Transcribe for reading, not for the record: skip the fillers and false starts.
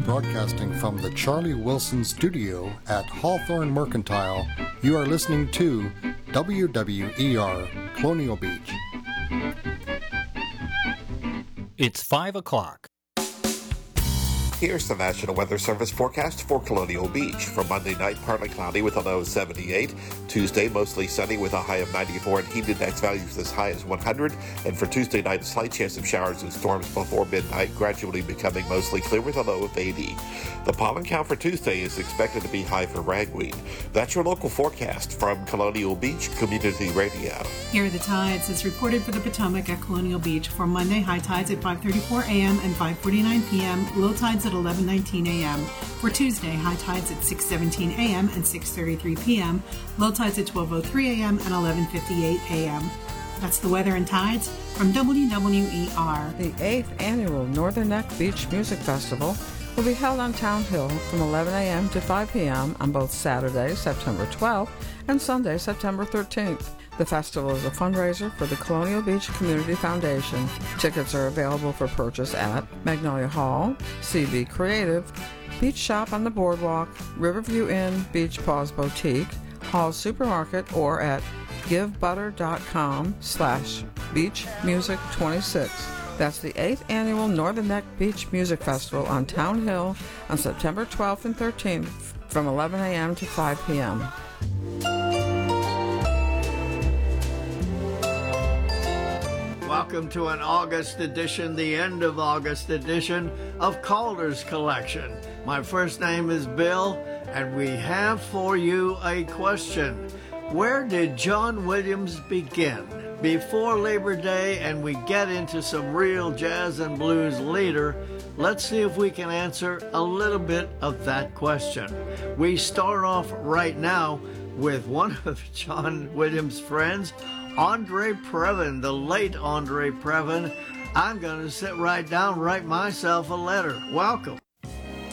Broadcasting from the Charlie Wilson Studio at Hawthorne Mercantile, you are listening to WWER Colonial Beach. It's 5 o'clock. Here's the National Weather Service forecast for Colonial Beach. For Monday night, partly cloudy with a low of 78. Tuesday, mostly sunny with a high of 94 and heat index values as high as 100. And for Tuesday night, a slight chance of showers and storms before midnight, gradually becoming mostly clear with a low of 80. The pollen count for Tuesday is expected to be high for ragweed. That's your local forecast from Colonial Beach Community Radio. Here are the tides as reported for the Potomac at Colonial Beach. For Monday, high tides at 5:34 a.m. and 5:49 p.m., low tides at 11:19 a.m. For Tuesday, high tides at 6:17 a.m. and 6:33 p.m., low tides at 12:03 a.m. and 11:58 a.m. That's the weather and tides from WWER. The 8th Annual Northern Neck Beach Music Festival will be held on Town Hill from 11 a.m. to 5 p.m. on both Saturday, September 12th, and Sunday, September 13th. The festival is a fundraiser for the Colonial Beach Community Foundation. Tickets are available for purchase at Magnolia Hall, CB Creative, Beach Shop on the Boardwalk, Riverview Inn, Beach Paws Boutique, Hall's Supermarket, or at givebutter.com/beachmusic26. That's the 8th Annual Northern Neck Beach Music Festival on Town Hill on September 12th and 13th from 11 a.m. to 5 p.m. Welcome to an August edition, the end of August edition of Calder's Collection. My first name is Bill, and we have for you a question. Where did John Williams begin? Before Labor Day and we get into some real jazz and blues later, let's see if we can answer a little bit of that question. We start off right now with one of John Williams' friends, Andre Previn, the late Andre Previn. I'm going to sit right down, write myself a letter. Welcome.